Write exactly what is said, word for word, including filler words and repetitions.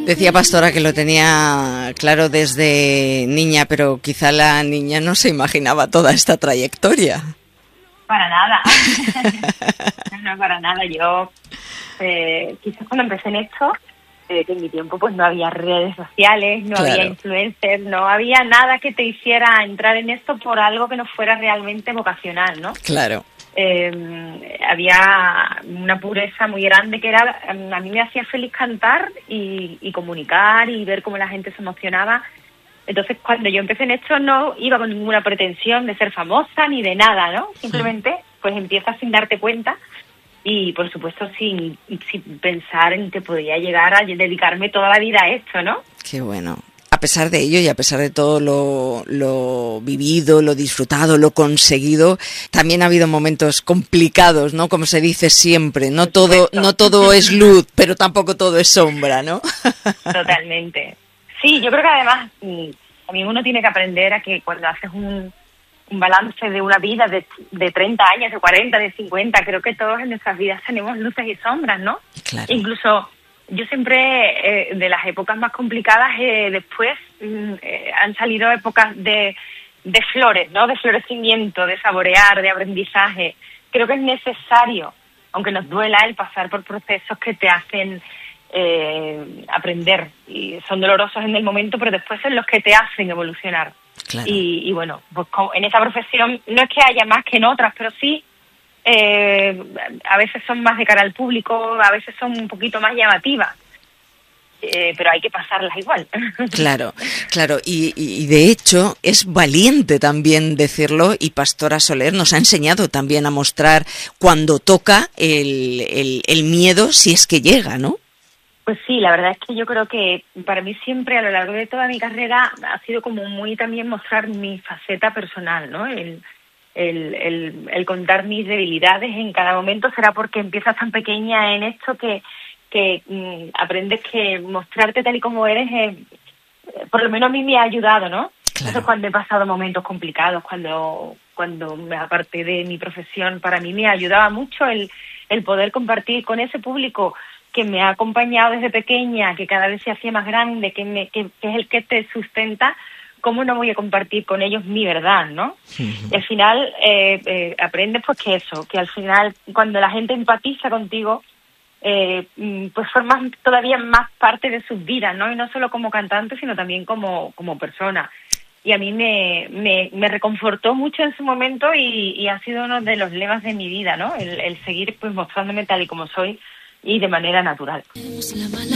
Decía Pastora que lo tenía claro desde niña, pero quizá la niña no se imaginaba toda esta trayectoria. Para nada. No, no, para nada. Yo, eh, quizás cuando empecé en esto, eh, que en mi tiempo pues no había redes sociales, no Claro. había influencers, no había nada que te hiciera entrar en esto por algo que no fuera realmente vocacional, ¿no? Claro. Eh, había una pureza muy grande que era, a mí me hacía feliz cantar y, y comunicar y ver cómo la gente se emocionaba. Entonces, cuando yo empecé en esto no iba con ninguna pretensión de ser famosa ni de nada, ¿no? Simplemente, pues empiezas sin darte cuenta y, por supuesto, sin, sin pensar en que podía llegar a dedicarme toda la vida a esto, ¿no? Qué bueno. A pesar de ello y a pesar de todo lo, lo vivido, lo disfrutado, lo conseguido, también ha habido momentos complicados, ¿no? Como se dice siempre, no todo, no todo es luz, pero tampoco todo es sombra, ¿no? Totalmente. Sí, yo creo que además también uno tiene que aprender a que cuando haces un, un balance de una vida de, de treinta años, de cuarenta, de cincuenta, creo que todos en nuestras vidas tenemos luces y sombras, ¿no? Claro. Incluso yo siempre, eh, de las épocas más complicadas, eh, después eh, han salido épocas de, de flores, ¿no? De florecimiento, de saborear, de aprendizaje. Creo que es necesario, aunque nos duela, el pasar por procesos que te hacen eh, aprender. Y son dolorosos en el momento, pero después son los que te hacen evolucionar. Claro. Y, y bueno, pues en esta profesión no es que haya más que en otras, pero sí Eh, a veces son más de cara al público, a veces son un poquito más llamativas, eh, pero hay que pasarlas igual. Claro, claro, y, y, y de hecho es valiente también decirlo, y Pastora Soler nos ha enseñado también a mostrar cuando toca el, el, el miedo, si es que llega, ¿no? Pues sí, la verdad es que yo creo que para mí siempre a lo largo de toda mi carrera ha sido como muy también mostrar mi faceta personal, ¿no? El El, el, el contar mis debilidades en cada momento. Será porque empiezas tan pequeña en esto que, que mm, aprendes que mostrarte tal y como eres, eh, por lo menos a mí me ha ayudado, ¿no? Claro. Eso cuando he pasado momentos complicados, cuando, cuando aparte de mi profesión, para mí me ayudaba mucho el, el poder compartir con ese público que me ha acompañado desde pequeña, que cada vez se hacía más grande, que, me, que, que es el que te sustenta. ¿Cómo no voy a compartir con ellos mi verdad, no? Uh-huh. Y al final eh, eh, aprendes pues que eso, que al final cuando la gente empatiza contigo, eh, pues formas todavía más parte de sus vidas, ¿no? Y no solo como cantante, sino también como, como persona. Y a mí me, me, me reconfortó mucho en su momento y, y ha sido uno de los lemas de mi vida, ¿no? El, el seguir pues mostrándome tal y como soy y de manera natural.